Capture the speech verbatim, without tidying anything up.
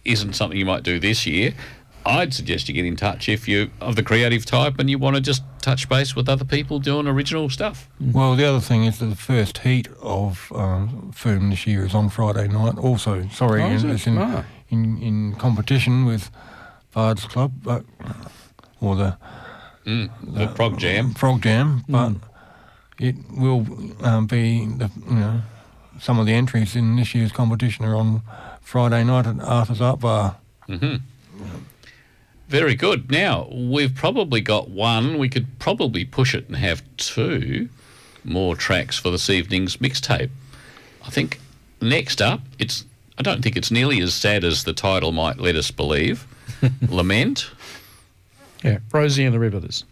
isn't something you might do this year, I'd suggest you get in touch if you're of the creative type and you want to just touch base with other people doing original stuff. Well, the other thing is that the first heat of um, Foom this year is on Friday night. Also, sorry, Oh, in, is it? it's in, Ah. in in competition with Bard's Club, but or the Mm, the Prog Jam. Frog Jam, but it will um, be the you know some of the entries in this year's competition are on Friday night at Arthur's Art Bar. Mm-hmm. Very good. Now, we've probably got one. We could probably push it and have two more tracks for this evening's mixtape. I think next up, it's. I don't think it's nearly as sad as the title might let us believe. Lament. Yeah, Rosie and the Riveters.